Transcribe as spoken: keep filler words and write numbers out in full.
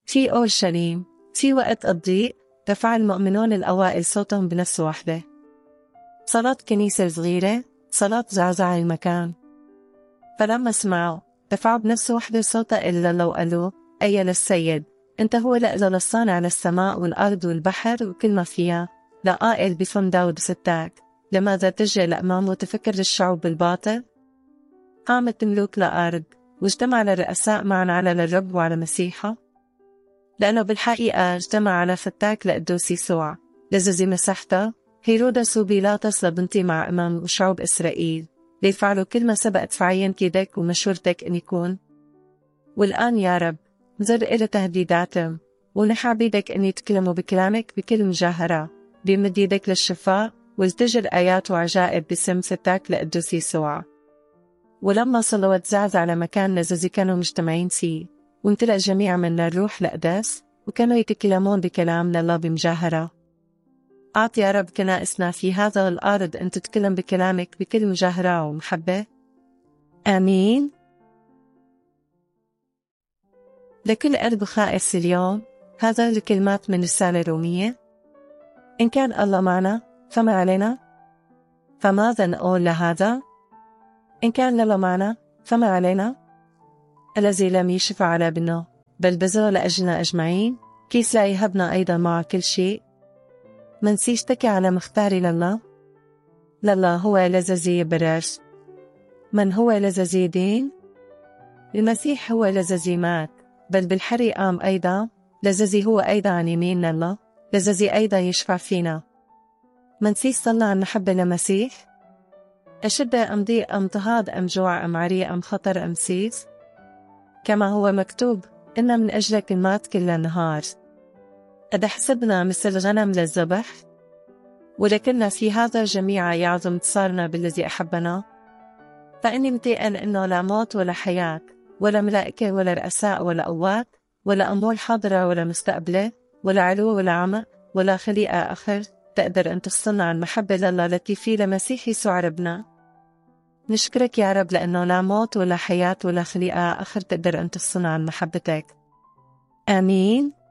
في أورشليم، في وقت الضيق، رفع المؤمنون الأوائل صوتهم بنفس واحدة. صلاة كنيسة صغيرة، صلاة زعزع المكان. فلما سمعوا، رفعوا بنفس واحدة صوتا إلا لو قالوا: أي للسيد، أنت هو لأجل الصانع للسماء والأرض والبحر وكل ما فيها، لقائل بفم داود ستاك، لماذا تجري الأمام وتفكر الشعوب بالباطل؟ قامت ملوك لأرض، واجتمع الرؤساء معا على الرب وعلى مسيحه، لأنه بالحقيقة اجتمع على فتاك لقدوس يسوع، لزوزي مسحته، هيرودس وبيلاطس لبنتي مع أمام وشعوب إسرائيل، ليفعلوا كل ما سبقت فعين كيدك ومشورتك أن يكون. والآن يا رب، نظر إلى تهديداتهم، ونحى بيدك أن يتكلموا بكلامك بكل مجاهرة، بمد يدك للشفاء، وازدجر آيات وعجائب باسم فتاك لقدوس يسوع. ولما صلوا وتزعزع على مكان لزوزي كانوا مجتمعين فيه، وامتلأ جميع من الروح القدس، وكانوا يتكلمون بكلام لله بمجاهرة. أعط يا رب كنائسنا في هذا الأرض أن تتكلم بكلامك بكل مجاهرة ومحبة. آمين. لكل قلب خائف اليوم، هذا الكلمات من رسالة رومية. إن كان الله معنا فما علينا، فماذا نقول لهذا؟ إن كان الله معنا فما علينا. الذي لم يشفع على ابنه بل بذله لأجلنا أجمعين، كيس لا يهبنا أيضا مع كل شيء. من سيشتكي على مختاري لله؟ لله هو الذي يبرر. من هو الذي يدين؟ المسيح هو الذي مات، بل بالحري قام أيضا، الذي هو أيضا عن يمين لله، الذي أيضا يشفع فينا. من سيس صلى عن محبة لمسيح؟ أشدة أم ضيق أم اضطهاد أم جوع أم عري أم خطر أم سيس؟ كما هو مكتوب: إن من أجلك المات كل النهار. قد حسبنا مثل غنم للذبح، ولكننا في هذا الجميع يعظم انتصارنا بالذي أحبنا. فإني متيقن إنه لا موت ولا حياة ولا ملائكة ولا رؤساء ولا قوات ولا أمور حاضرة ولا مستقبلة ولا علو ولا عمق ولا خليقة آخر تقدر أن تفصلنا عن محبة لله التي في لمسيح يسوع ربنا. نشكرك يا رب لأنه لا موت ولا حياة ولا خليقة آخر تقدر أن تفصلنا عن محبتك. آمين.